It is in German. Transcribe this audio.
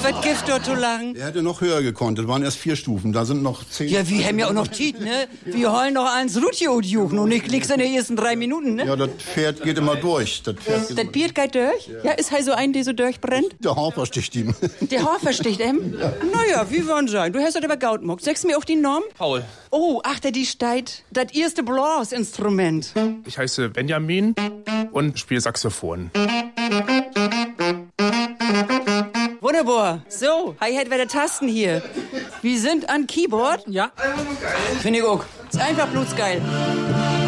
Was gibt dort zu lachen? Er hätte noch höher gekonnt. Das waren erst 4 Stufen. Da sind noch 10. Ja, wir haben ja auch noch Tiet, ne? Wir holen noch eins Rutschjodjuchen und ich klick's in den ersten 3 Minuten, ne? Ja, das Pferd geht immer durch. Das Bier geht durch? Ja, ist halt so ein, der so durchbrennt? Der Hafer sticht ihm. Der Hafer sticht ihm? Ja. Naja, wie wollen sein? Du hast doch aber Gautmuck. Sagst du mir auch die Norm? Paul. Oh, ach, der die steigt. Das erste Blasinstrument. Ich heiße Benjamin und spiele Saxophon. Wunderbar. So, Hi-Hat wäre der Tasten hier. Wir sind an Keyboard. Ja. Finde ich auch. Ist einfach blutsgeil.